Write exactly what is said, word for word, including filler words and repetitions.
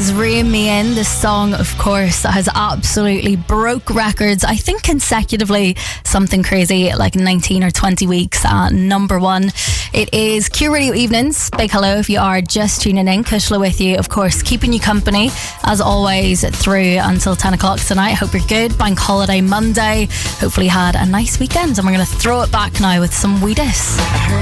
is Rein Me In. This song, of course, has absolutely broke records, I think consecutively, something crazy like nineteen or twenty weeks at number one. It is Q Radio Evenings. Big hello if you are just tuning in. Kushla with you, of course, keeping you company as always through until ten o'clock tonight. Hope you're good. Bank holiday Monday. Hopefully you had a nice weekend, and we're going to throw it back now with some Weedus.